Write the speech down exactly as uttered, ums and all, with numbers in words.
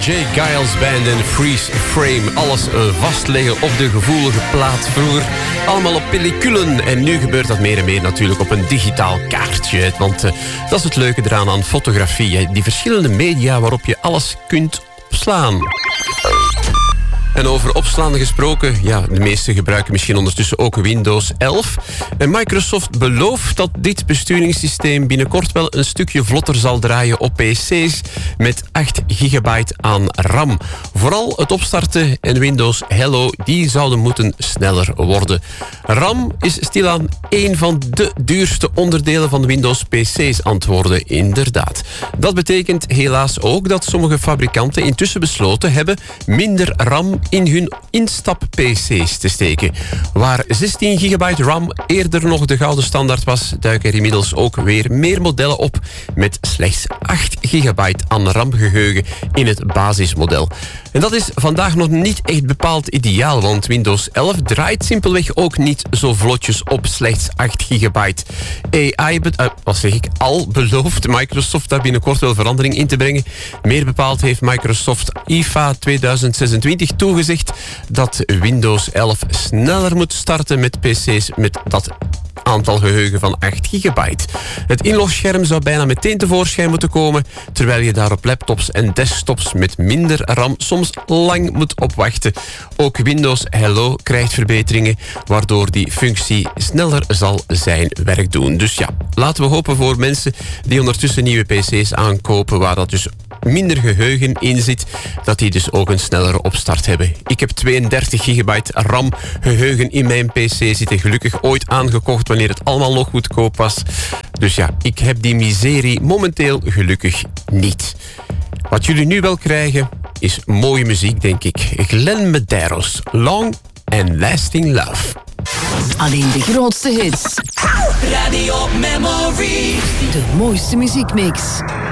Jay Giles Band en Freeze Frame. Alles vastleggen op de gevoelige plaat. Vroeger allemaal op pelliculen. En nu gebeurt dat meer en meer natuurlijk op een digitaal kaartje. Want uh, dat is het leuke eraan aan fotografie. Hè. Die verschillende media waarop je alles kunt opslaan. En over opslaan gesproken, ja, de meesten gebruiken misschien ondertussen ook Windows elf. En Microsoft belooft dat dit besturingssysteem binnenkort wel een stukje vlotter zal draaien op P C's met acht gigabyte aan RAM. Vooral het opstarten en Windows Hello, die zouden moeten sneller worden. RAM is stilaan een van de duurste onderdelen van Windows P C's, antwoorden inderdaad. Dat betekent helaas ook dat sommige fabrikanten intussen besloten hebben minder RAM in hun instap-P C's te steken. Waar zestien gigabyte RAM eerder nog de gouden standaard was, duiken er inmiddels ook weer meer modellen op met slechts acht gigabyte aan RAM-geheugen in het basismodel. En dat is vandaag nog niet echt bepaald ideaal, want Windows elf draait simpelweg ook niet zo vlotjes op slechts acht gigabyte. A I, be- uh, wat zeg ik, al belooft Microsoft daar binnenkort wel verandering in te brengen. Meer bepaald heeft Microsoft I F A tweeduizend zesentwintig toegezegd dat Windows elf sneller moet starten met P C's met dat aantal geheugen van acht gigabyte. Het inlogscherm zou bijna meteen tevoorschijn moeten komen, terwijl je daar op laptops en desktops met minder RAM soms lang moet opwachten. Ook Windows Hello krijgt verbeteringen, waardoor die functie sneller zal zijn werk doen. Dus ja, laten we hopen voor mensen die ondertussen nieuwe P C's aankopen, waar dat dus minder geheugen in zit, dat die dus ook een snellere opstart hebben. Ik heb tweeëndertig gigabyte RAM geheugen in mijn P C zitten, gelukkig ooit aangekocht wanneer het allemaal nog goedkoop was. Dus ja, ik heb die miserie momenteel gelukkig niet. Wat jullie nu wel krijgen is mooie muziek, denk ik. Glenn Medeiros, Long and Lasting Love. Alleen de grootste hits. Radio Memory. De mooiste muziekmix.